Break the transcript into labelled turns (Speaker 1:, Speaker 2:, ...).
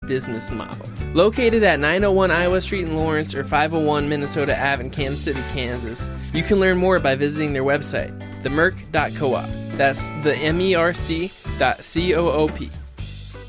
Speaker 1: business model. Located at 901 Iowa Street in Lawrence or 501 Minnesota Ave in Kansas City, Kansas, you can learn more by visiting their website, themerc.coop. That's the MERC.coop.